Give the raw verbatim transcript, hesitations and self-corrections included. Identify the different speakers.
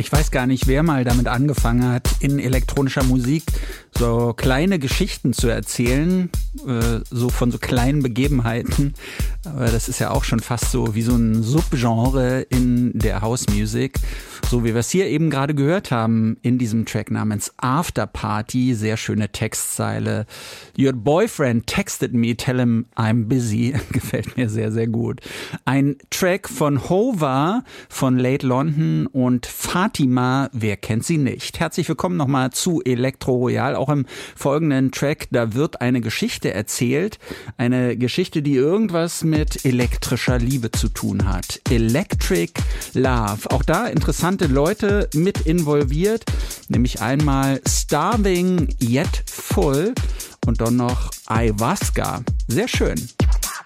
Speaker 1: Ich weiß gar nicht, wer mal damit angefangen hat, in elektronischer Musik so kleine Geschichten zu erzählen, äh, so von so kleinen Begebenheiten. Aber das ist ja auch schon fast so wie so ein Subgenre in der House Music. So wie wir es hier eben gerade gehört haben in diesem Track namens After Party. Sehr schöne Textzeile. Your boyfriend texted me, tell him I'm busy. Gefällt mir sehr, sehr gut. Ein Track von Hova, von Late London und Fatima, wer kennt sie nicht? Herzlich willkommen nochmal zu Elektro Royal. Auch im folgenden Track, da wird eine Geschichte erzählt. Eine Geschichte, die irgendwas mit elektrischer Liebe zu tun hat. Electric Love. Auch da interessante Leute mit involviert. Nämlich einmal Starving Yet Full und dann noch Ayahuasca. Sehr schön.